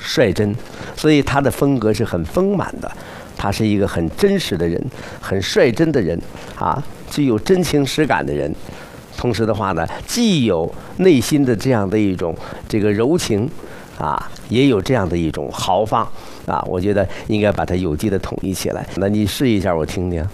率真，所以他的风格是很丰满的。他是一个很真实的人，很率真的人啊，具有真情实感的人。同时的话呢，既有内心的这样的一种这个柔情啊，也有这样的一种豪放啊。我觉得应该把它有机的统一起来。那你试一下，我听听。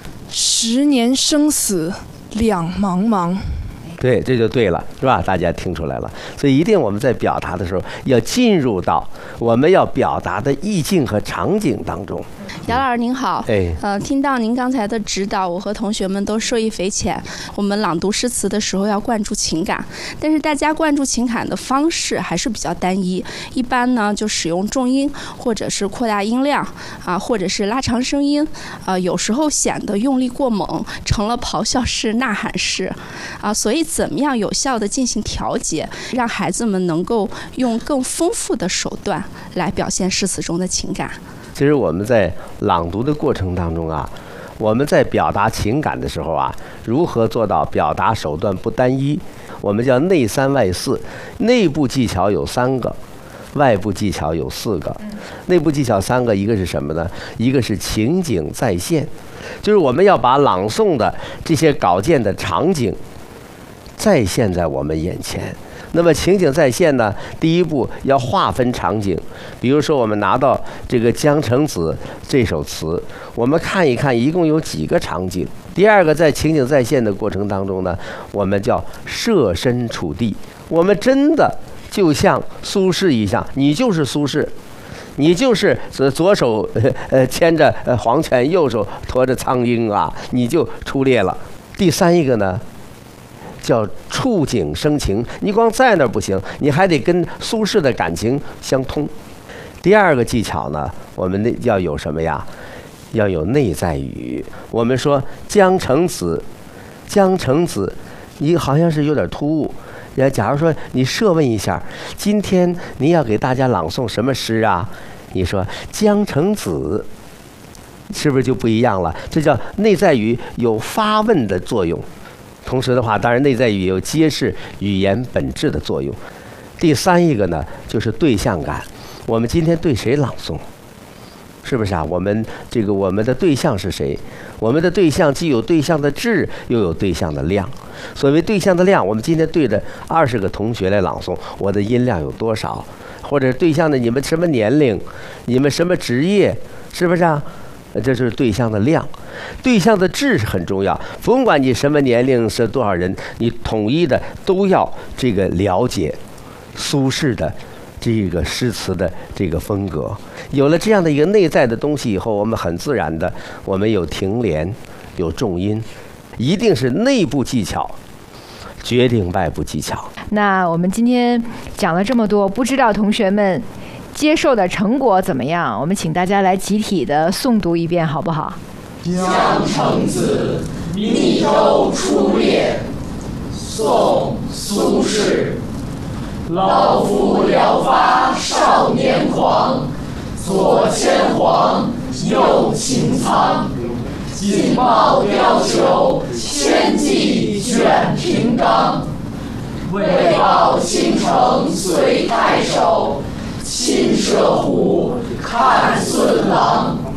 10年生死两茫茫。 对，这就对了，是吧？大家听出来了，所以一定我们在表达的时候要进入到我们要表达的意境和场景当中。 姚老师您好， 哎， 听到您刚才的指导，我和同学们都受益匪浅。我们朗读诗词的时候要灌注情感，但是大家灌注情感的方式还是比较单一，一般呢就使用重音，或者是扩大音量啊，或者是拉长声音啊，有时候显得用力过猛，成了咆哮式、呐喊式啊。所以怎么样有效地进行调节，让孩子们能够用更丰富的手段来表现诗词中的情感？ 其实我们在朗读的过程当中啊，我们在表达情感的时候啊，如何做到表达手段不单一？我们叫内3外4，内部技巧有3个，外部技巧有4个。内部技巧3个，一个是什么呢？一个是情景再现，就是我们要把朗诵的这些稿件的场景再现在我们眼前。那么情景再现呢，第一步要划分场景。比如说我们拿到这个《江城子》这首词，我们看一看一共有几个场景。第二个，在情景再现的过程当中呢，我们叫设身处地，我们真的就像苏轼一样，你就是苏轼，你就是左手牵着黄犬，右手驮着苍鹰啊，你就出列了。第三一个呢，叫触景生情，你光在那儿不行，你还得跟苏轼的感情相通。第二个技巧呢，我们要有什么呀？要有内在语。我们说江城子，江城子，你好像是有点突兀。假如说你设问一下，今天您要给大家朗诵什么诗啊？你说江城子，是不是就不一样了？这叫内在语有发问的作用。同时的话，当然内在语有揭示语言本质的作用。第三一个呢，就是对象感。我们今天对谁朗诵？是不是啊？我们的对象是谁？我们的对象既有对象的质，又有对象的量。所谓对象的量，我们今天对着20个同学来朗诵，我的音量有多少？或者对象的你们什么年龄？你们什么职业？是不是啊？这是对象的量。对象的质很重要，甭管你什么年龄是多少人，你统一的都要这个了解苏轼的这个诗词的这个风格。有了这样的一个内在的东西以后，我们很自然的，我们有停连，有重音，一定是内部技巧决定外部技巧。 那我们今天讲了这么多，不知道同学们接受的成果怎么样？我们请大家来集体的诵读一遍，好不好？ 江城子，密州出猎。宋·苏轼。老夫聊发少年狂，左牵黄，右擎苍。锦帽貂裘，千骑卷平冈。为报倾城随太守，亲射虎，看孙郎。